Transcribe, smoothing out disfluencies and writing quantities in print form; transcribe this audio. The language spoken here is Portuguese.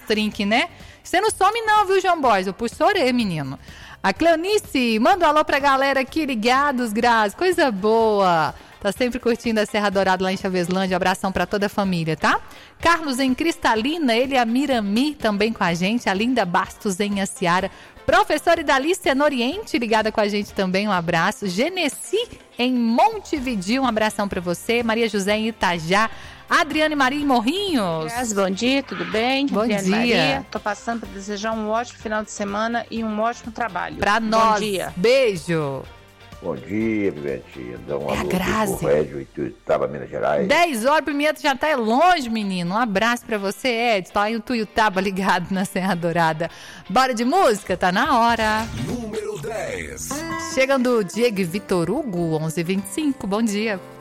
trinques, né? Você não some não, viu, João Borges? Eu puxo orelha, menino. A Cleonice, manda um alô pra galera aqui, ligados, Grazi. Coisa boa. Tá sempre curtindo a Serra Dourada lá em Chaveslândia. Abração pra toda a família, tá? Carlos em Cristalina, ele e a Mirami também com a gente. A Linda Bastos em Aciara. Professora Idalícia no Oriente, ligada com a gente também, um abraço. Genesi em Montevideo, um abração pra você. Maria José em Itajá. Adriane Maria em Morrinhos. Bom dia, tudo bem? Bom Adriane dia. Maria. Tô passando para desejar um ótimo final de semana e um ótimo trabalho. Pra nós. Bom dia. Beijo. Bom dia, Pimentinha. Dá um É a alô Grazi. pro Rédio Ituiutaba, Minas Gerais. 10 horas, Pimenta já tá longe, menino. Um abraço pra você, Ed. Tá em Tuiutaba ligado na Serra Dourada. Bora de música? Tá na hora. Número 10. Chegando Diego e Vitor Hugo, 11h25. Bom dia.